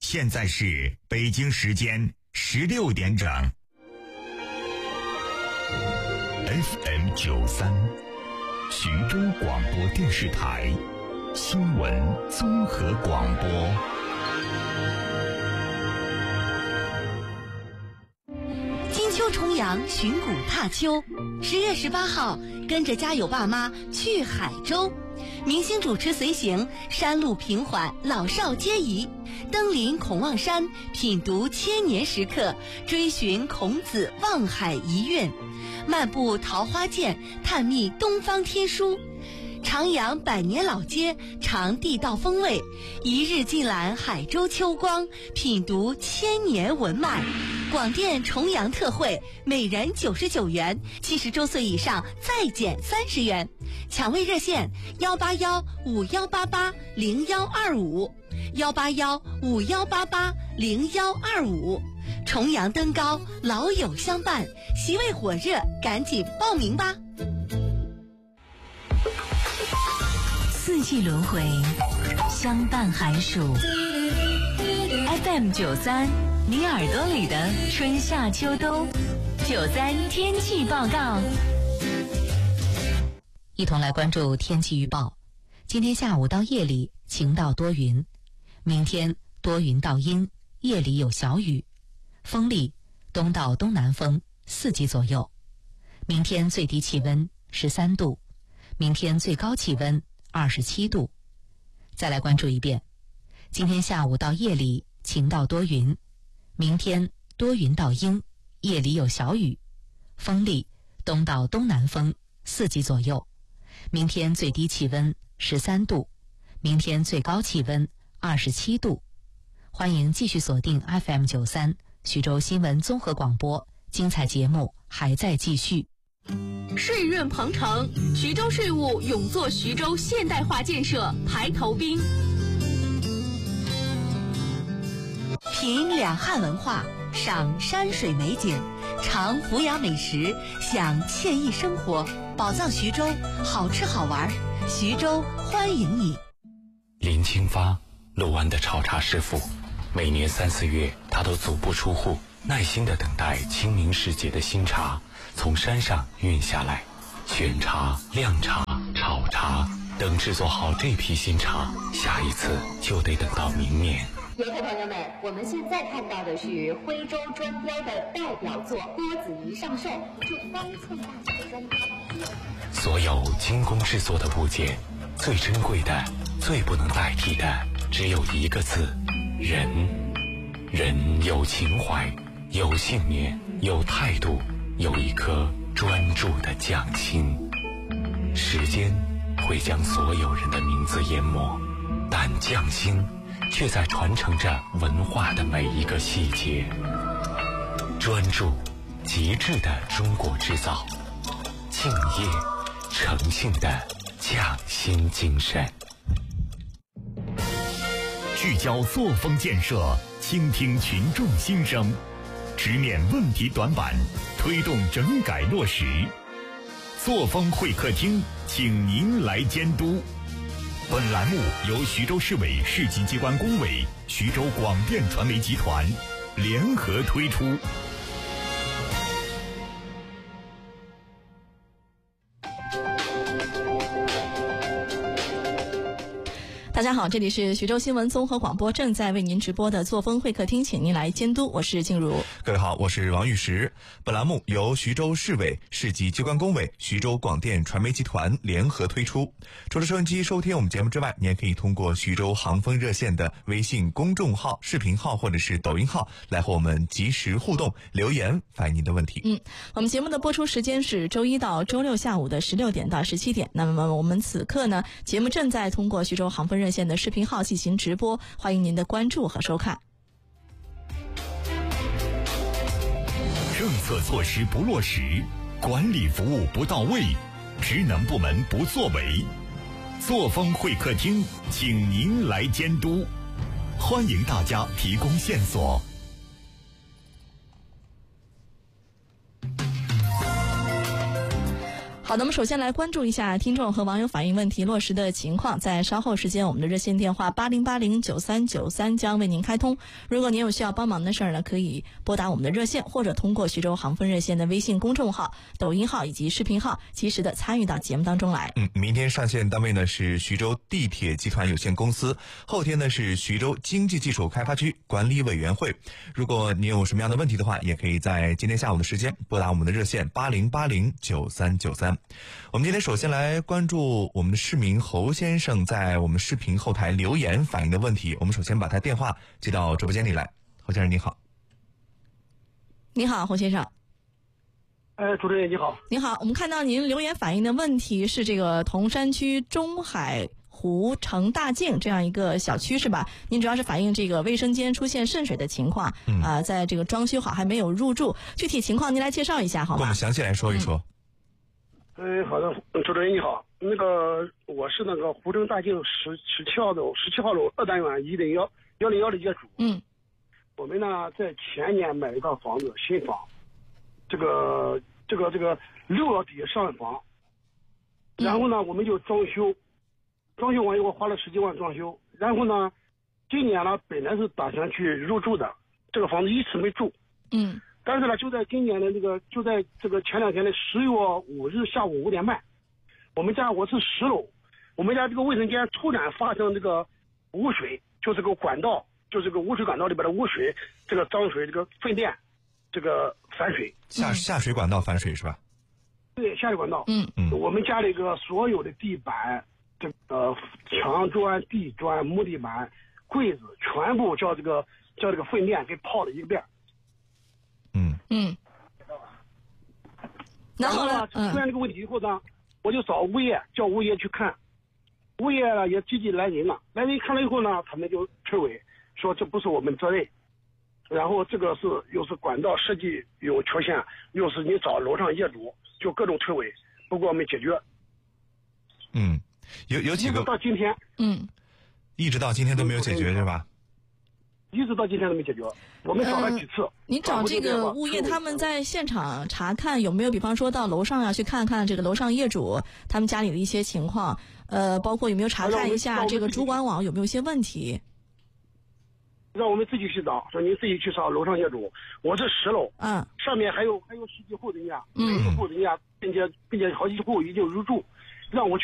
现在是北京时间16点整。FM93，徐州广播电视台新闻综合广播。 金秋重阳，寻古踏秋。10月18号，跟着家有爸妈去海州，明星主持随行，山路平缓，老少皆宜。登临孔望山，品读千年石刻，追寻孔子望海遗韵，漫步桃花涧，探秘东方天书。徜徉百年老街，尝地道风味，一日尽览海州秋光，品读千年文脉。广电重阳特惠，每人99元，70周岁以上再减30元。抢位热线18151880125，18151880125。重阳登高，老友相伴，席位火热，赶紧报名吧。 四季轮回，相伴寒暑。FM93，你耳朵里的春夏秋冬。93天气报告。 一同来关注天气预报。今天下午到夜里晴到多云，明天多云到阴，夜里有小雨，风力东到东南风4级左右。明天最低气温13度，明天最高气温27度。再来关注一遍，今天下午到夜里晴到多云，明天多云到阴，夜里有小雨，风力东到东南风4级左右。明天最低气温13度，明天最高气温27度。欢迎继续锁定 FM93 徐州新闻综合广播，精彩节目还在继续。 税润鹏程，徐州税务勇做徐州现代化建设排头兵。 品两汉文化，赏山水美景，尝府雅美食，享惬意生活，宝藏徐州，好吃好玩，徐州欢迎你。 林清发，陆湾的炒茶师傅，每年3、4月他都足不出户，耐心地等待清明时节的新茶从山上运下来，选茶、晾茶、炒茶，等制作好这批新茶，下一次就得等到明年。 游客朋友们，我们现在看到的是徽州专雕的代表作郭子仪上寿，就方寸大小的专雕。 所有精工制作的物件，最珍贵的、最不能代替的，只有一个字：人。人有情怀，有信念，有态度，有一颗专注的匠心。时间会将所有人的名字淹没，但匠心却在传承着文化的每一个细节。专注，极致的中国制造；敬业，诚信的匠心精神。 聚焦作风建设，倾听群众心声，直面问题短板，推动整改落实。作风会客厅，请您来监督。本栏目由徐州市委市级机关工委、徐州广电传媒集团联合推出。 大家好，这里是徐州新闻综合广播正在为您直播的作风会客厅，请您来监督，我是静茹。 各位好，我是王玉石。本栏目由徐州市委市级机关工委、徐州广电传媒集团联合推出。除了收音机收听我们节目之外，你也可以通过徐州航风热线的微信公众号、视频号或者是抖音号来和我们及时互动，留言反映您的问题。 我们节目的播出时间是周一到周六下午的16点到17点。那么我们此刻呢，节目正在通过徐州航风热线的视频号进行直播，欢迎您的关注和收看。 政策措施不落实，管理服务不到位，职能部门不作为，作风会客厅，请您来监督，欢迎大家提供线索。 好的，我们首先来关注一下听众和网友反映问题落实的情况。在稍后时间，我们的热线电话80809393将为您开通。如果您有需要帮忙的事儿呢，可以拨打我们的热线，或者通过徐州航风热线的微信公众号、抖音号以及视频号，及时的参与到节目当中来。 明天上线单位呢是徐州地铁集团有限公司，后天呢是徐州经济技术开发区管理委员会。如果您有什么样的问题的话，也可以在今天下午的时间拨打我们的热线80809393。我们今天首先来关注我们的市民侯先生在我们视频后台留言反映的问题。我们首先把他电话接到直播间里来。侯先生你好。 你好，侯先生。 主持人你好。 你好，我们看到您留言反映的问题是这个铜山区中海湖城大境这样一个小区是吧？您主要是反映这个卫生间出现渗水的情况，在这个装修好还没有入住，具体情况您来介绍一下好吗？ 跟我们详细来说一说。 好的，主持人你好。我是那个湖城大境17号楼2单元101的业主。我们呢在前年买了一套房子，新房，这个6月底上房，然后呢我们就装修完以后花了10几万装修，然后呢今年呢本来是打算去入住的，这个房子一直没住。但是呢就在今年的就在这个前2天的10月5日下午5点半，我是10楼，我们家这个卫生间突然发生这个污水，就是个管道，就是个污水管道里边的污水，这个脏水，这个粪便，这个反水， 下水管道反水是吧？ 对，下水管道。我们家里所有的地板，这个墙砖、地砖、木地板、柜子，全部叫这个粪便给泡了一个遍。然后呢，出现这个问题以后呢，我就找叫物业去看，物业呢也积极来人了，来人看了以后呢，他们就推诿说这不是我们责任，然后这个又是管道设计有缺陷，又是你找楼上业主，就各种推诿，不给我们解决。 有几个到今天， 一直到今天都没有解决是吧？ 一直到今天都没解决，我们找了几次。 你找这个物业，他们在现场查看有没有，比方说到楼上去看看这个楼上业主他们家里的一些情况，包括有没有查看一下这个主管网有没有一些问题。 让我们自己去找，说您自己去找楼上业主。我是10楼，上面还有10几户人家，每一户人家，并且好几户已经入住，让我去